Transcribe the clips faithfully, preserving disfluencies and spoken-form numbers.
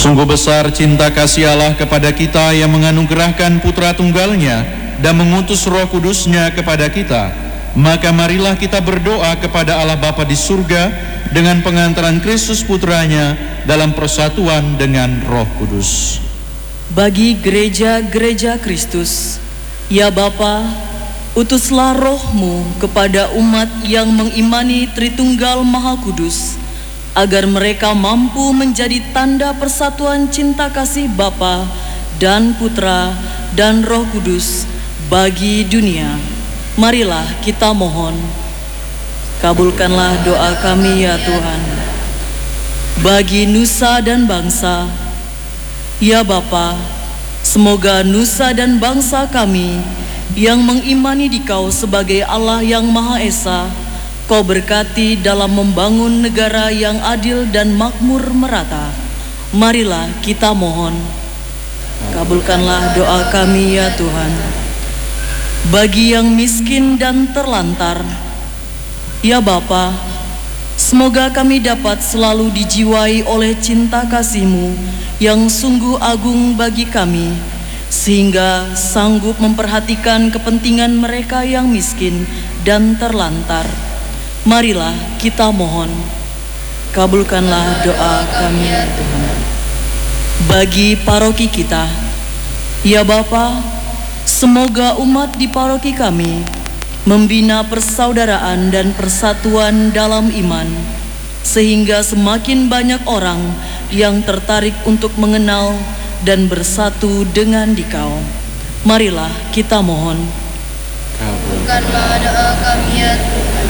Sungguh besar cinta kasih Allah kepada kita yang menganugerahkan Putra Tunggalnya dan mengutus Roh Kudusnya kepada kita. Maka marilah kita berdoa kepada Allah Bapa di surga dengan pengantaran Kristus Putranya dalam persatuan dengan Roh Kudus. Bagi gereja-gereja Kristus, ya Bapa, utuslah Roh-Mu kepada umat yang mengimani Tritunggal Maha Kudus, agar mereka mampu menjadi tanda persatuan cinta kasih Bapa dan Putra dan Roh Kudus bagi dunia. Marilah kita mohon. Kabulkanlah doa kami ya Tuhan. Bagi nusa dan bangsa, ya Bapa, semoga nusa dan bangsa kami yang mengimani Dikau sebagai Allah yang Maha Esa, Kau berkati dalam membangun negara yang adil dan makmur merata. Marilah kita mohon. Kabulkanlah doa kami ya Tuhan. Bagi yang miskin dan terlantar, ya Bapa, semoga kami dapat selalu dijiwai oleh cinta kasih-Mu yang sungguh agung bagi kami, sehingga sanggup memperhatikan kepentingan mereka yang miskin dan terlantar. Marilah kita mohon. Kabulkanlah doa kami ya Tuhan. Bagi paroki kita, ya Bapa, semoga umat di paroki kami membina persaudaraan dan persatuan dalam iman, sehingga semakin banyak orang yang tertarik untuk mengenal dan bersatu dengan Dikau. Marilah kita mohon. Kabulkanlah doa kami ya Tuhan.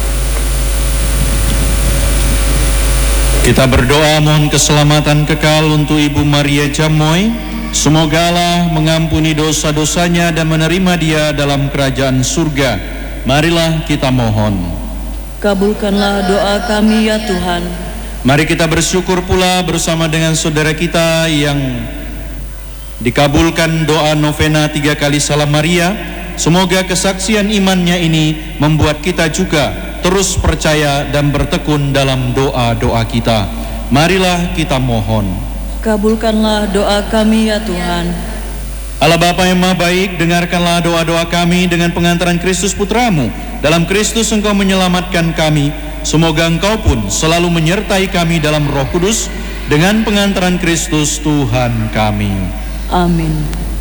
Kita berdoa mohon keselamatan kekal untuk Ibu Maria Jamoy. Semoga Allah mengampuni dosa-dosanya dan menerima dia dalam kerajaan surga. Marilah kita mohon. Kabulkanlah doa kami ya Tuhan. Mari kita bersyukur pula bersama dengan saudara kita yang dikabulkan doa novena tiga kali Salam Maria. Semoga kesaksian imannya ini membuat kita juga terus percaya dan bertekun dalam doa-doa kita. Marilah kita mohon. Kabulkanlah doa kami ya Tuhan. Allah Bapa yang Maha Baik, dengarkanlah doa-doa kami dengan pengantaran Kristus Putramu. Dalam Kristus Engkau menyelamatkan kami. Semoga Engkau pun selalu menyertai kami dalam Roh Kudus dengan pengantaran Kristus Tuhan kami. Amin.